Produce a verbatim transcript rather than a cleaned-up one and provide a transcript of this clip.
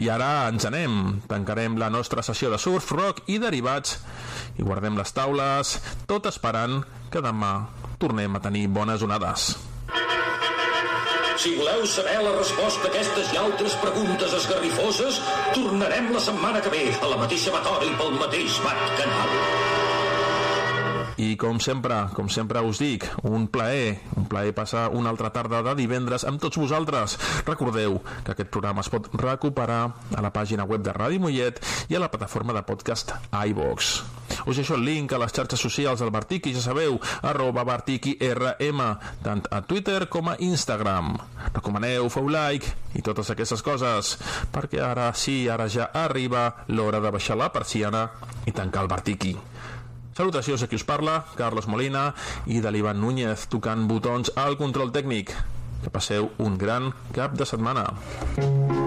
I ara ens anem. Tancarem la nostra sessió de surf, rock i derivats i guardem les taules, tot esperant que demà tornem a tenir bones onades. Si voleu saber la resposta a aquestes i altres preguntes esgarrifoses, tornarem la setmana que ve a la mateixa emisora i pel mateix bat canal. I com sempre, com sempre us dic, un plaer, un plaer passar una altra tarda de divendres amb tots vosaltres. Recordeu que aquest programa es pot recuperar a la pàgina web de Ràdio Mollet i a la plataforma de podcast iVox. Us deixo el link a les xarxes socials del Bartiqui, ja sabeu, arroba bartiquirm, tant a Twitter com a Instagram. Recomaneu, feu like i totes aquestes coses, perquè ara sí, ara ja arriba l'hora de baixar la persiana i tancar el Bartiqui. Salutacions a qui us parla, Carlos Molina, i de l'Ivan Núñez tocant botons al control tècnic. Que passeu un gran cap de setmana.